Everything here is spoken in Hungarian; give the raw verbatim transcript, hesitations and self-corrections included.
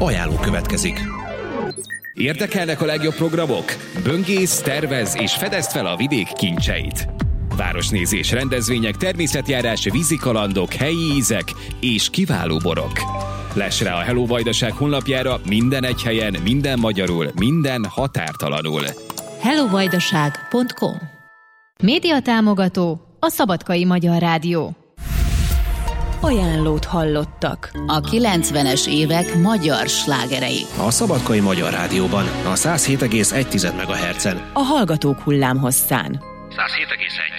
Ajánló következik. Érdekelnek a legjobb programok? Böngész, tervez és fedezd fel a vidék kincseit. Városnézés, rendezvények, természetjárás, vízikalandok, helyi ízek és kiváló borok. Less rá a Hello Vajdaság honlapjára minden egy helyen, minden magyarul, minden határtalanul. hello vajdaság pont com. Média támogató a Szabadkai Magyar Rádió. Ajánlót hallottak. A kilencvenes évek magyar slágerei. A Szabadkai Magyar Rádióban a száz hét egész egy megahertzen. A hallgatók hullámhosszán. száz hét egész egy